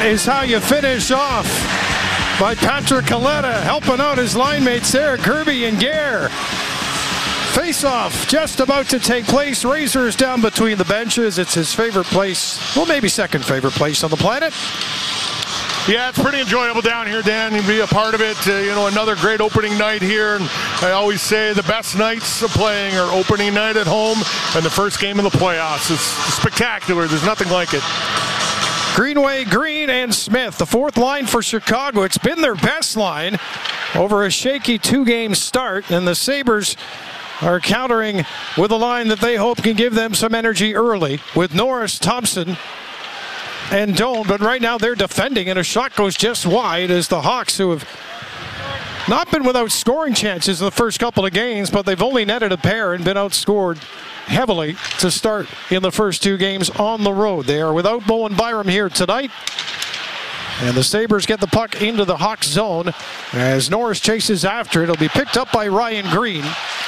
is how you finish off by Patrick Kaleta, helping out his line mates there, Kirby and Gare. Face-off just about to take place. Razor is down between the benches. It's his favorite place, well, maybe second favorite place on the planet. Yeah, it's pretty enjoyable down here, Dan. You be a part of it. Another great opening night here. And I always say the best nights of playing are opening night at home and the first game of the playoffs. It's spectacular. There's nothing like it. Greenway, Green, and Smith, the fourth line for Chicago. It's been their best line over a shaky two-game start, and the Sabres are countering with a line that they hope can give them some energy early with Norris, Thompson, and Doan, but right now they're defending, and a shot goes just wide as the Hawks, who have not been without scoring chances in the first couple of games, but they've only netted a pair and been outscored heavily to start in the first two games on the road. They are without Bowen Byram here tonight, and the Sabres get the puck into the Hawks zone as Norris chases after it. It'll be picked up by Ryan Green.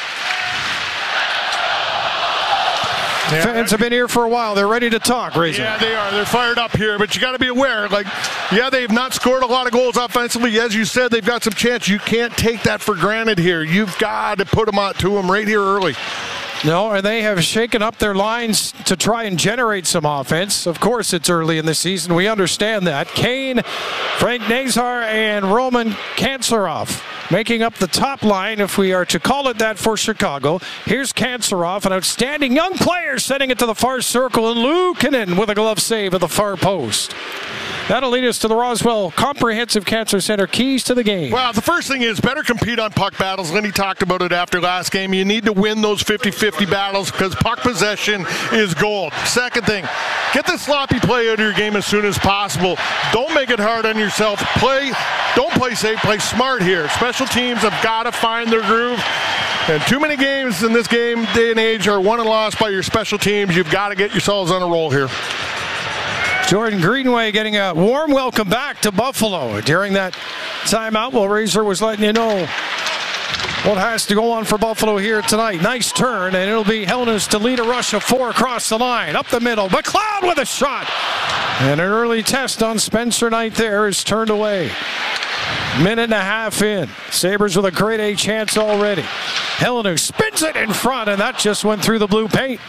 Yeah. Fans have been here for a while. They're ready to talk, Razor. Yeah, they are. They're fired up here, but you got to be aware. They've not scored a lot of goals offensively. As you said, they've got some chance. You can't take that for granted here. You've got to put them out to them right here early. No, and they have shaken up their lines to try and generate some offense. Of course, it's early in the season. We understand that. Kane, Frank Nazar, and Roman Kanserov making up the top line, if we are to call it that, for Chicago. Here's Kanserov, an outstanding young player, sending it to the far circle, and Luukkonen with a glove save at the far post. That'll lead us to the Roswell Comprehensive Cancer Center keys to the game. Well, the first thing is better compete on puck battles. Lenny talked about it after last game. You need to win those 50-50 battles because puck possession is gold. Second thing, get the sloppy play out of your game as soon as possible. Don't make it hard on yourself. Don't play safe, play smart here. Special teams have got to find their groove. And too many games in this day and age are won and lost by your special teams. You've got to get yourselves on a roll here. Jordan Greenway getting a warm welcome back to Buffalo during that timeout. Well, Razor was letting you know what has to go on for Buffalo here tonight. Nice turn, and it'll be Helenius to lead a rush of four across the line. Up the middle, McLeod with a shot. And an early test on Spencer Knight there is turned away. Minute and a half in. Sabres with a grade A chance already. Helenius spins it in front, and that just went through the blue paint.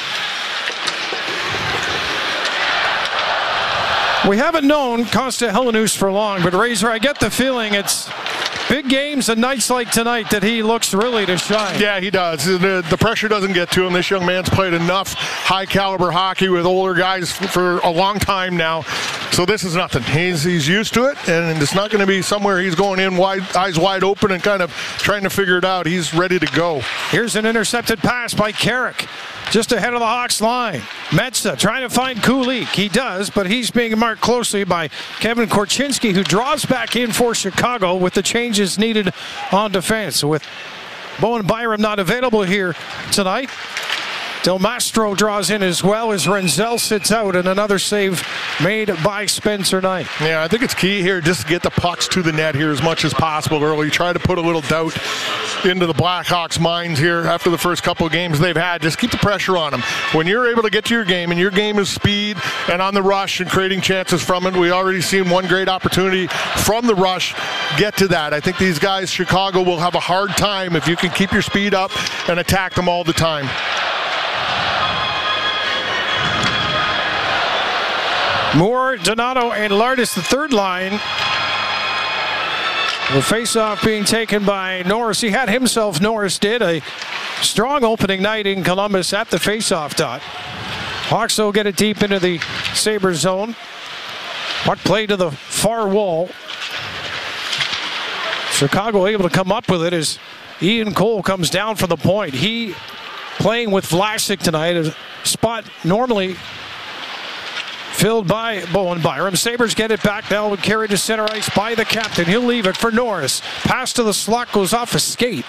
We haven't known Costa Helenius for long, but Razor, I get the feeling it's big games and nights like tonight that he looks really to shine. Yeah, he does. The pressure doesn't get to him. This young man's played enough high-caliber hockey with older guys for a long time now. So this is nothing. He's used to it, and it's not going to be somewhere he's going in eyes wide open and kind of trying to figure it out. He's ready to go. Here's an intercepted pass by Carrick, just ahead of the Hawks line. Metsa trying to find Kulik. He does, but he's being marked closely by Kevin Korchinski, who draws back in for Chicago with the changes needed on defense. With Bowen Byram not available here tonight, Del Mastro draws in as well as Renzel sits out, and another save made by Spencer Knight. Yeah, I think it's key here just to get the pucks to the net here as much as possible early. Try to put a little doubt into the Blackhawks' minds here after the first couple of games they've had. Just keep the pressure on them. When you're able to get to your game, and your game is speed and on the rush and creating chances from it, we already seen one great opportunity from the rush. Get to that. I think these guys, Chicago, will have a hard time if you can keep your speed up and attack them all the time. Moore, Donato, and Lardis, the third line. The face-off being taken by Norris. He had himself, Norris did, a strong opening night in Columbus at the face-off dot. Hawks will get it deep into the Sabres zone. Puck played to the far wall. Chicago able to come up with it as Ian Cole comes down from the point. He playing with Vlasic tonight, a spot normally filled by Bowen Byram. Sabres get it back now and carried to center ice by the captain. He'll leave it for Norris. Pass to the slot goes off a skate.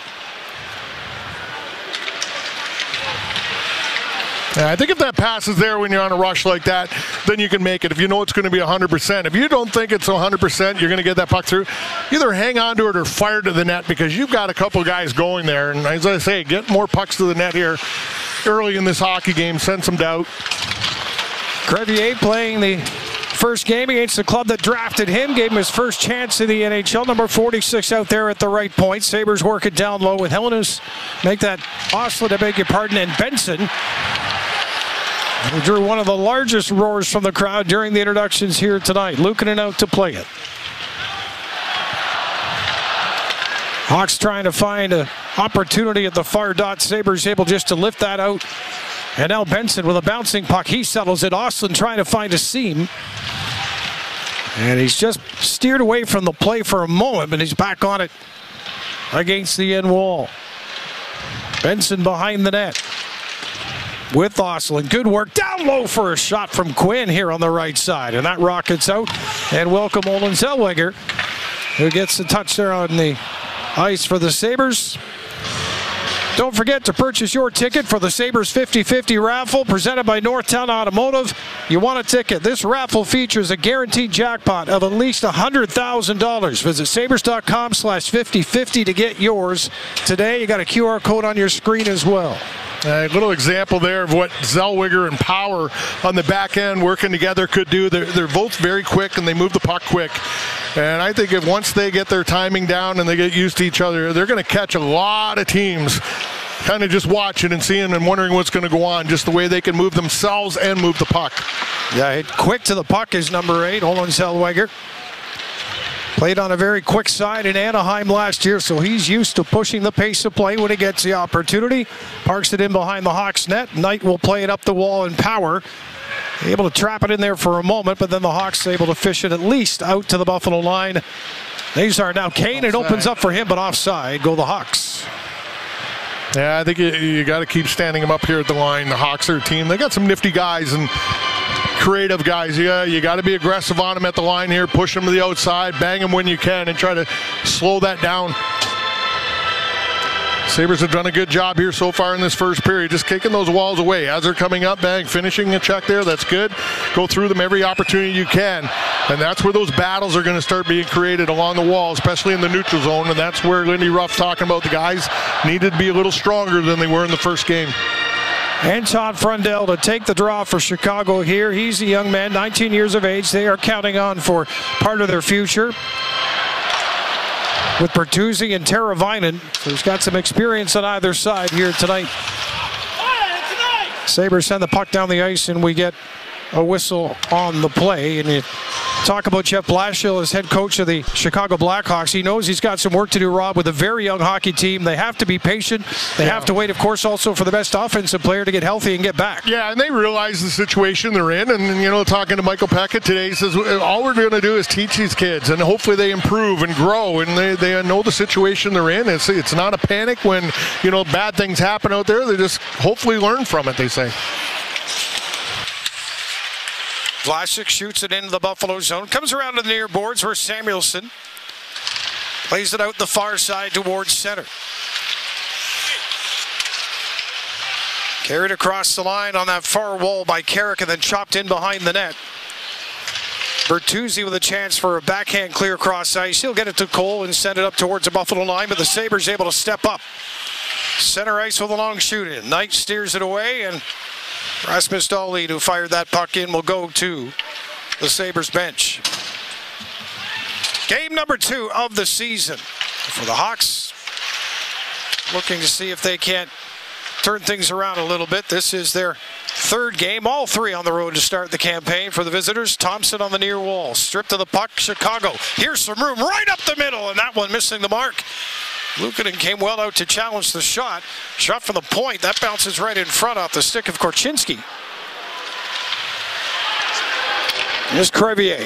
Yeah, I think if that pass is there when you're on a rush like that, then you can make it if you know it's going to be 100%. If you don't think it's 100%, you're going to get that puck through, either hang on to it or fire to the net because you've got a couple guys going there. And as I say, get more pucks to the net here early in this hockey game. Send some doubt. Crevier playing the first game against the club that drafted him, gave him his first chance in the NHL. Number 46 out there at the right point. Sabres work it down low with Helenius. Make that Ostlund, I beg your pardon, and Benson. Who drew one of the largest roars from the crowd during the introductions here tonight. Luukkonen out to play it. Hawks trying to find an opportunity at the far dot. Sabres able just to lift that out. And now Benson with a bouncing puck. He settles it. Ostlund trying to find a seam. And he's just steered away from the play for a moment, but he's back on it against the end wall. Benson behind the net with Ostlund. Good work down low for a shot from Quinn here on the right side. And that rockets out. And welcome Olen Zellweger, who gets the touch there on the ice for the Sabres. Don't forget to purchase your ticket for the Sabres 50-50 raffle presented by Northtown Automotive. You want a ticket? This raffle features a guaranteed jackpot of at least $100,000. Visit sabres.com/5050 to get yours today. You got a QR code on your screen as well. A little example there of what Zellweger and Power on the back end working together could do. They're both very quick and they move the puck quick. And I think if once they get their timing down and they get used to each other, they're going to catch a lot of teams kind of just watching and seeing and wondering what's going to go on, just the way they can move themselves and move the puck. Yeah, quick to the puck is number 8, Olen Zellweger. Played on a very quick side in Anaheim last year, so he's used to pushing the pace of play when he gets the opportunity. Parks it in behind the Hawks net. Knight will play it up the wall in Power. Able to trap it in there for a moment, but then the Hawks able to fish it at least out to the Buffalo line. These are now Kane. It opens up for him, but offside. Go the Hawks. Yeah, I think you got to keep standing them up here at the line. The Hawks are a team. They got some nifty guys and creative guys. Yeah, you got to be aggressive on them at the line here. Push them to the outside. Bang them when you can and try to slow that down. Sabres have done a good job here so far in this first period, just kicking those walls away. As they're coming up, bang, finishing a check there, that's good. Go through them every opportunity you can. And that's where those battles are going to start being created along the wall, especially in the neutral zone. And that's where Lindy Ruff talking about the guys needed to be a little stronger than they were in the first game. Anton Frundell to take the draw for Chicago here. He's a young man, 19 years of age. They are counting on for part of their future with Bertuzzi and Teravainen. So he's got some experience on either side here tonight. Sabres send the puck down the ice and we get a whistle on the play. And you talk about Jeff Blashill as head coach of the Chicago Blackhawks. He knows he's got some work to do, Rob, with a very young hockey team. They have to be patient. They have to wait, of course, also for the best offensive player to get healthy and get back. Yeah, and they realize the situation they're in. And, you know, talking to Michael Peckett today, he says, all we're going to do is teach these kids, and hopefully they improve and grow, and they know the situation they're in. It's not a panic when, you know, bad things happen out there. They just hopefully learn from it, they say. Vlasic shoots it into the Buffalo zone. Comes around to the near boards where Samuelsson plays it out the far side towards center. Carried across the line on that far wall by Carrick and then chopped in behind the net. Bertuzzi with a chance for a backhand clear across ice. He'll get it to Cole and send it up towards the Buffalo line, but the Sabres able to step up. Center ice with a long shoot in. Knight steers it away, and Rasmus Dahlin, who fired that puck in, will go to the Sabres bench. Game number 2 of the season for the Hawks. Looking to see if they can't turn things around a little bit. This is their 3rd game, all 3 on the road to start the campaign for the visitors. Thompson on the near wall, stripped of the puck, Chicago. Here's some room right up the middle, and that one missing the mark. Luukkonen came well out to challenge the shot. Shot from the point. That bounces right in front off the stick of Korchinski. Here's Crevier.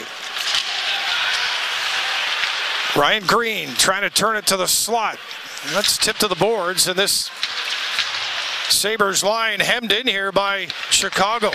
Ryan Green trying to turn it to the slot. That's tipped to the boards, and this Sabres line hemmed in here by Chicago.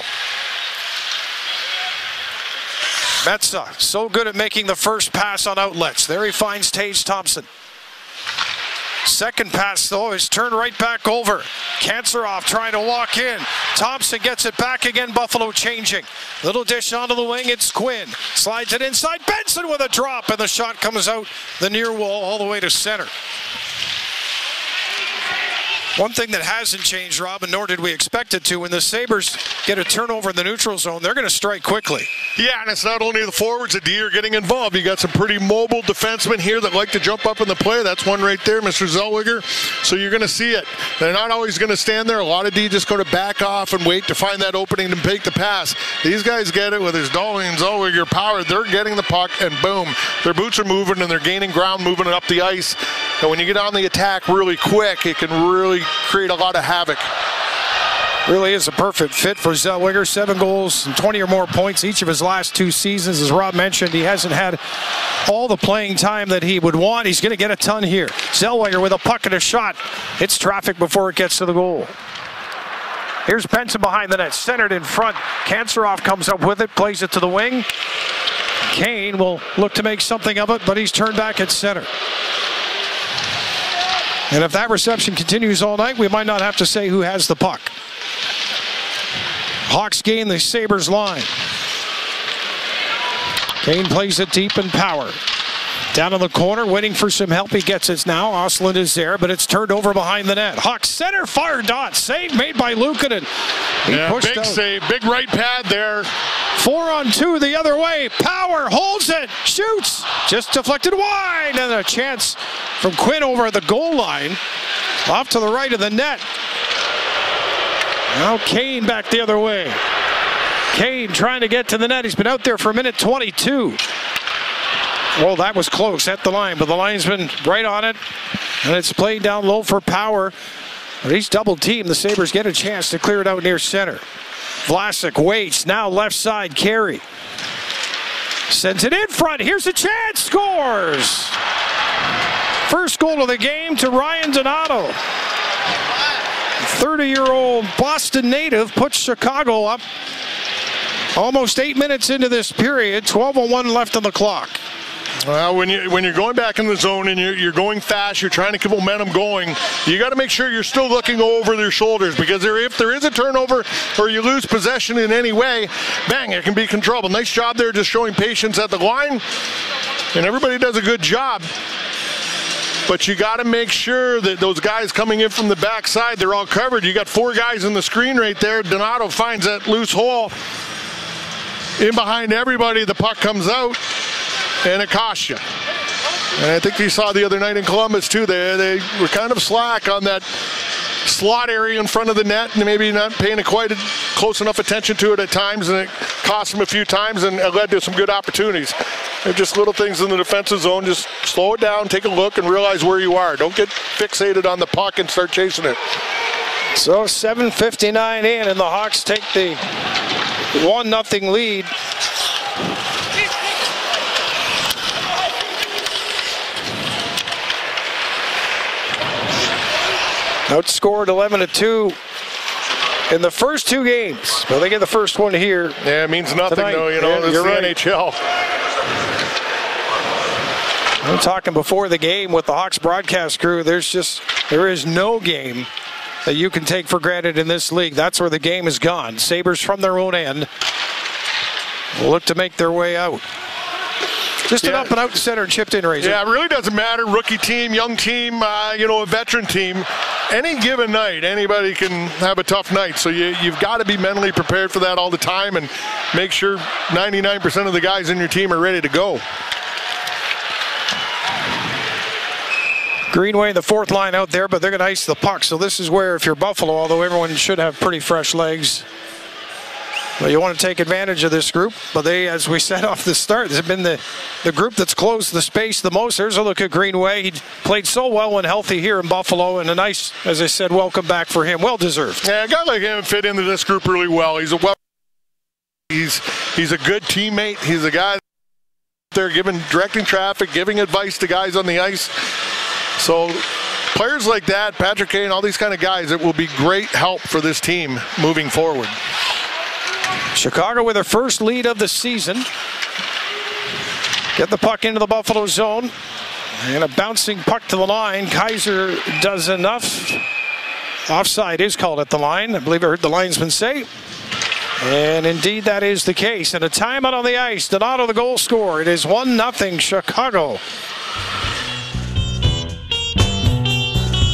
Metsä, so good at making the first pass on outlets. There he finds Tage Thompson. Second pass, though, is turned right back over. Kanserov trying to walk in. Thompson gets it back again. Buffalo changing. Little dish onto the wing. It's Quinn. Slides it inside. Benson with a drop, and the shot comes out the near wall all the way to center. One thing that hasn't changed, Rob, and nor did we expect it to, when the Sabres get a turnover in the neutral zone, they're going to strike quickly. Yeah, and it's not only the forwards, the D are getting involved. You got some pretty mobile defensemen here that like to jump up in the play. That's one right there, Mr. Zellweger. So you're going to see it. They're not always going to stand there. A lot of D just going to back off and wait to find that opening to make the pass. These guys get it with his Dolly and Zellweger power. They're getting the puck, and boom, their boots are moving, and they're gaining ground, moving it up the ice. And when you get on the attack really quick, it can really create a lot of havoc. Really is a perfect fit for Zellweger. 7 goals and 20 or more points each of his last 2 seasons. As Rob mentioned, he hasn't had all the playing time that he would want. He's going to get a ton here. Zellweger with a puck and a shot. Hits traffic before it gets to the goal. Here's Benson behind the net, centered in front. Kanserov comes up with it, plays it to the wing. Kane will look to make something of it, but he's turned back at center. And if that reception continues all night, we might not have to say who has the puck. Hawks gain the Sabres line. Kane plays it deep in Power. Down in the corner, waiting for some help. He gets it now. Ostlund is there, but it's turned over behind the net. Hawks center, fire dot. Save made by Luukkonen. Big save, big right pad there. 4-on-2 the other way. Power holds it, shoots. Just deflected wide, and a chance from Quinn over at the goal line. Off to the right of the net. Now Kane back the other way. Kane trying to get to the net. He's been out there for a minute 22. Well, that was close at the line, but the linesman right on it. And it's played down low for Power. But he's double teamed. The Sabres get a chance to clear it out near center. Vlasic waits. Now left side, Carey. Sends it in front. Here's a chance. Scores. First goal of the game to Ryan Donato. 30-year-old Boston native puts Chicago up almost 8 minutes into this period. 12:01 left on the clock. Well, when you're going back in the zone and you're going fast, you're trying to keep momentum going, you got to make sure you're still looking over their shoulders, because if there is a turnover or you lose possession in any way, bang, it can be trouble. Nice job there just showing patience at the line, and everybody does a good job. But you got to make sure that those guys coming in from the backside, they're all covered. You got 4 guys in the screen right there. Donato finds that loose hole. In behind everybody, the puck comes out, and it costs you. And I think you saw the other night in Columbus, too. They were kind of slack on that slot area in front of the net, and maybe not paying quite close enough attention to it at times, and it cost them a few times, and it led to some good opportunities. They're just little things in the defensive zone. Just slow it down, take a look, and realize where you are. Don't get fixated on the puck and start chasing it. So 7:59 in, and the Hawks take the 1-0 lead. Outscored 11-2 in the first 2 games. Well, they get the first one here. Yeah, it means nothing, tonight. though. You know, it's the right. NHL. I'm talking before the game with the Hawks broadcast crew. There is no game that you can take for granted in this league. That's where the game is gone. Sabres from their own end will look to make their way out. Just an up and out center and chipped in Razor. Yeah, it really doesn't matter. Rookie team, young team, a veteran team. Any given night, anybody can have a tough night. So you've got to be mentally prepared for that all the time and make sure 99% of the guys in your team are ready to go. Greenway, the 4th line out there, but they're going to ice the puck. So this is where, if you're Buffalo, although everyone should have pretty fresh legs, but you want to take advantage of this group. But they, as we said off the start, have been the group that's closed the space the most. There's a look at Greenway. He played so well and healthy here in Buffalo, and a nice, as I said, welcome back for him. Well deserved. Yeah, a guy like him fit into this group really well. He's a good teammate. He's a guy there directing traffic, giving advice to guys on the ice. So players like that, Patrick Kane, all these kind of guys, it will be great help for this team moving forward. Chicago with their first lead of the season. Get the puck into the Buffalo zone. And a bouncing puck to the line. Kaiser does enough. Offside is called at the line. I believe I heard the linesman say. And indeed that is the case. And a timeout on the ice. Donato the goal scorer. It is 1-0 Chicago.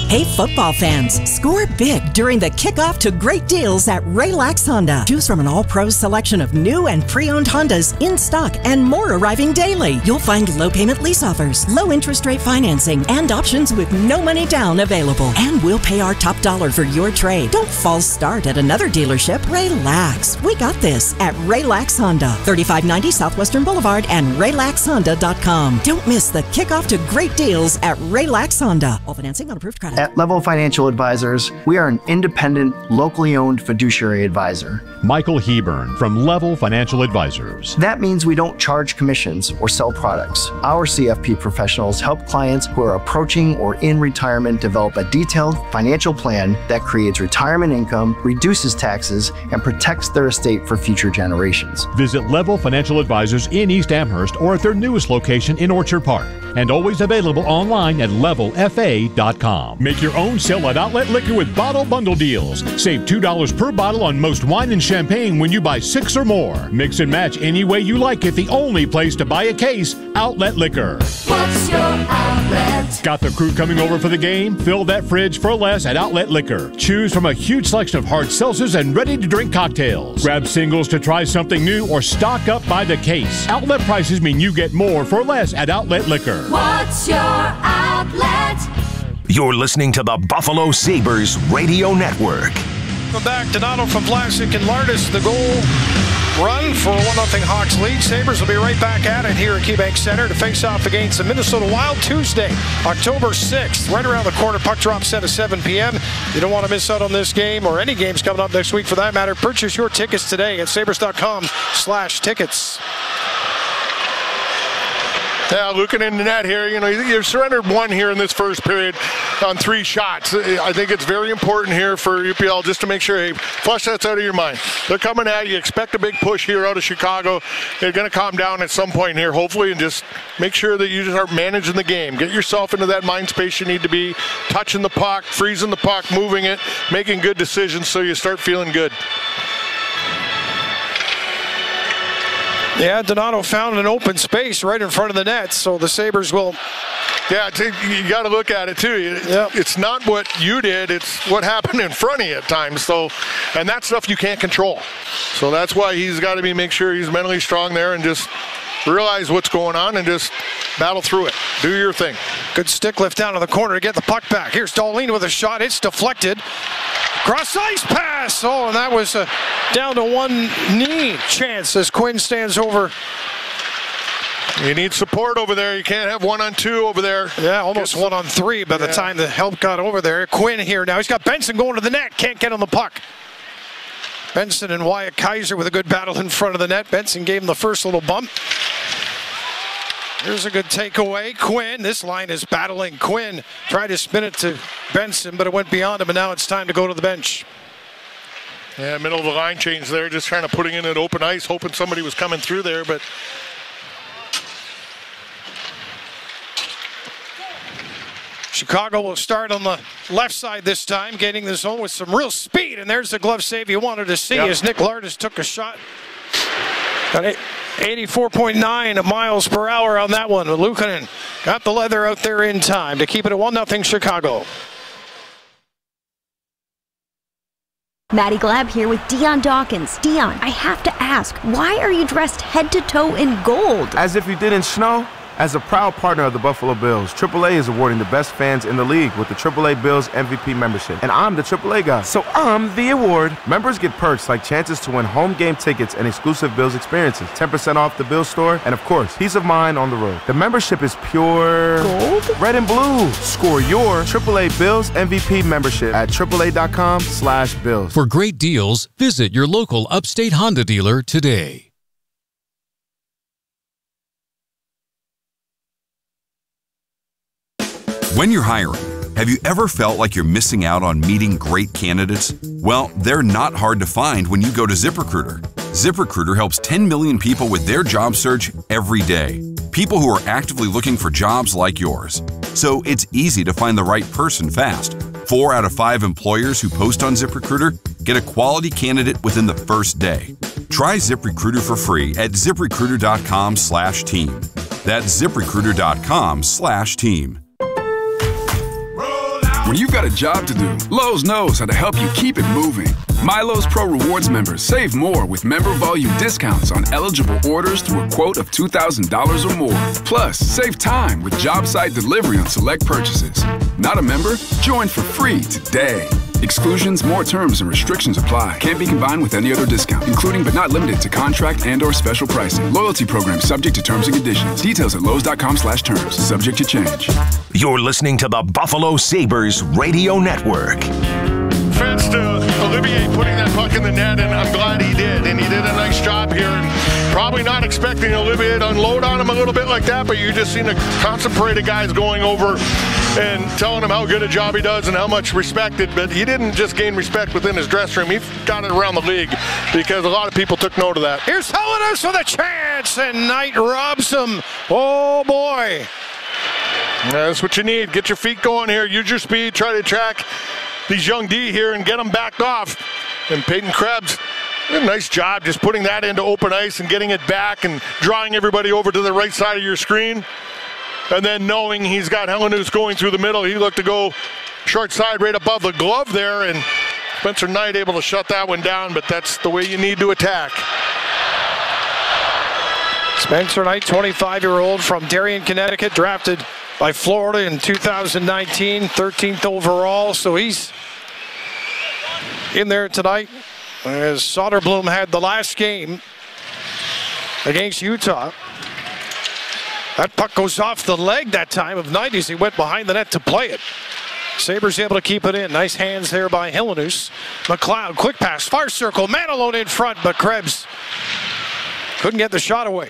Hey, football fans, score big during the kickoff to great deals at Raylax Honda. Choose from an all-pro selection of new and pre-owned Hondas in stock and more arriving daily. You'll find low-payment lease offers, low interest rate financing, and options with no money down available. And we'll pay our top dollar for your trade. Don't false start at another dealership. Relax. We got this at Raylax Honda, 3590 Southwestern Boulevard and RaylaxHonda.com. Don't miss the kickoff to great deals at Raylax Honda. All financing on approved credit. At Level Financial Advisors, we are an independent, locally owned fiduciary advisor. Michael Hebern from Level Financial Advisors. That means we don't charge commissions or sell products. Our CFP professionals help clients who are approaching or in retirement develop a detailed financial plan that creates retirement income, reduces taxes, and protects their estate for future generations. Visit Level Financial Advisors in East Amherst or at their newest location in Orchard Park. And always available online at levelfa.com. Make your own sell at Outlet Liquor with bottle bundle deals. Save $2 per bottle on most wine and champagne when you buy 6 or more. Mix and match any way you like it. The only place to buy a case, Outlet Liquor. What's your outlet? Got the crew coming over for the game? Fill that fridge for less at Outlet Liquor. Choose from a huge selection of hard seltzers and ready-to-drink cocktails. Grab singles to try something new or stock up by the case. Outlet prices mean you get more for less at Outlet Liquor. What's your outlet? You're listening to the Buffalo Sabres Radio Network. Welcome back. Donato from Vlasic and Lardis, the goal run for a 1-0 Hawks lead. Sabres will be right back at it here at KeyBank Center to face off against the Minnesota Wild Tuesday, October 6th. Right around the corner, puck drop set at 7 p.m. You don't want to miss out on this game or any games coming up next week for that matter. Purchase your tickets today at sabres.com/tickets. Yeah, looking in the net here, you've surrendered 1 here in this first period on 3 shots. I think it's very important here for UPL just to make sure, hey, flush that out of your mind. They're coming at you. Expect a big push here out of Chicago. They're going to calm down at some point here, hopefully, and just make sure that you just are managing the game. Get yourself into that mind space you need to be, touching the puck, freezing the puck, moving it, making good decisions so you start feeling good. Yeah, Donato found an open space right in front of the net, so the Sabres will... Yeah, you got to look at it, too. Yep. It's not what you did, it's what happened in front of you at times. So, and that stuff you can't control. So that's why he's got to make sure he's mentally strong there and just realize what's going on and just battle through it. Do your thing. Good stick lift down to the corner to get the puck back. Here's Dahlin with a shot. It's deflected. Cross ice pass. Oh, and that was a down to one knee chance as Quinn stands over. You need support over there. You can't have 1-on-2 over there. Yeah, almost 1-on-3 by the time the help got over there. Quinn here now. He's got Benson going to the net. Can't get on the puck. Benson and Wyatt Kaiser with a good battle in front of the net. Benson gave him the first little bump. Here's a good takeaway. Quinn, this line is battling. Quinn tried to spin it to Benson, but it went beyond him, and now it's time to go to the bench. Yeah, middle of the line change there, just trying to putting in an open ice, hoping somebody was coming through there, but Chicago will start on the left side this time, getting the zone with some real speed, and there's the glove save you wanted to see as Nick Lardis took a shot. Got 84.9 miles per hour on that one. Luukkonen got the leather out there in time to keep it at 1-0 Chicago. Maddie Glab here with Dion Dawkins. Dion, I have to ask, why are you dressed head to toe in gold? As if you didn't know. As a proud partner of the Buffalo Bills, AAA is awarding the best fans in the league with the AAA Bills MVP membership. And I'm the AAA guy, so I'm the award. Members get perks like chances to win home game tickets and exclusive Bills experiences, 10% off the Bills store, and of course, peace of mind on the road. The membership is pure gold, red and blue. Score your AAA Bills MVP membership at AAA.com/Bills. For great deals, visit your local Upstate Honda dealer today. When you're hiring, have you ever felt like you're missing out on meeting great candidates? Well, they're not hard to find when you go to ZipRecruiter. ZipRecruiter helps 10 million people with their job search every day. People who are actively looking for jobs like yours. So it's easy to find the right person fast. 4 out of 5 employers who post on ZipRecruiter get a quality candidate within the first day. Try ZipRecruiter for free at ZipRecruiter.com/team. That's ZipRecruiter.com/team. When you've got a job to do, Lowe's knows how to help you keep it moving. My Lowe's Pro Rewards members save more with member volume discounts on eligible orders through a quote of $2,000 or more. Plus, save time with job site delivery on select purchases. Not a member? Join for free today. Exclusions, more terms, and restrictions apply. Can't be combined with any other discount, including but not limited to contract and/or special pricing. Loyalty program subject to terms and conditions. Details at Lowe's.com/terms. Subject to change. You're listening to the Buffalo Sabres Radio Network. Offense to Olivier putting that puck in the net, and I'm glad he did. And he did a nice job here. And probably not expecting Olivier to unload on him a little bit like that, but you just seen a concentrated guys going over and telling him how good a job he does and how much respected. But he didn't just gain respect within his dressing room. He got it around the league because a lot of people took note of that. Here's Helenas with a chance, and Knight robs him. Oh, boy. That's what you need. Get your feet going here. Use your speed. Try to track these young D here and get them backed off. And Peyton Krebs did a nice job just putting that into open ice and getting it back and drawing everybody over to the right side of your screen. And then knowing he's got Helenas going through the middle, he looked to go short side right above the glove there, and Spencer Knight able to shut that one down, but that's the way you need to attack. Spencer Knight, 25-year-old from Darien, Connecticut, drafted by Florida in 2019, 13th overall, so he's in there tonight as Soderblom had the last game against Utah. That puck goes off the leg that time of Knight as he went behind the net to play it. Sabres able to keep it in. Nice hands there by Helenas. McLeod, quick pass, far circle, man alone in front, but Krebs couldn't get the shot away.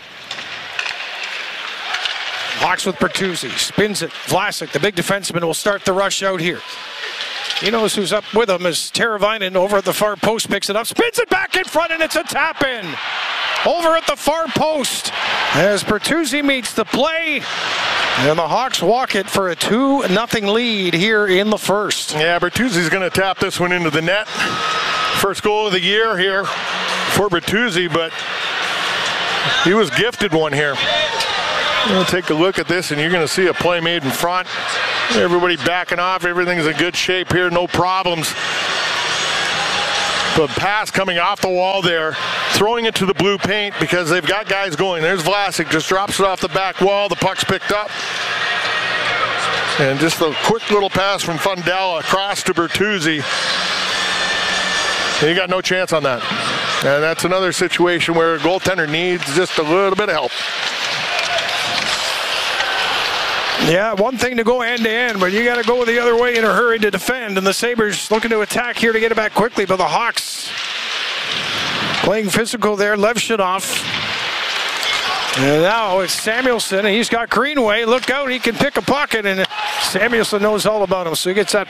Hawks with Bertuzzi, spins it. Vlasic, the big defenseman, will start the rush out here. He knows who's up with him as Teravainen over at the far post picks it up, spins it back in front, and it's a tap-in. Over at the far post as Bertuzzi meets the play, and the Hawks walk it for a 2-0 lead here in the first. Yeah, Bertuzzi's going to tap this one into the net. First goal of the year here for Bertuzzi, but he was gifted one here. We'll take a look at this, and you're going to see a play made in front. Everybody backing off. Everything's in good shape here. No problems. The pass coming off the wall there, throwing it to the blue paint because they've got guys going. There's Vlasic, just drops it off the back wall. The puck's picked up. And just a quick little pass from Fundell across to Bertuzzi. And you got no chance on that. And that's another situation where a goaltender needs just a little bit of help. Yeah, one thing to go end-to-end, but you got to go the other way in a hurry to defend. And the Sabres looking to attack here to get it back quickly, but the Hawks playing physical there. Levshunov. And now it's Samuelsson, and he's got Greenway. Look out, he can pick a pocket, and Samuelsson knows all about him. So he gets that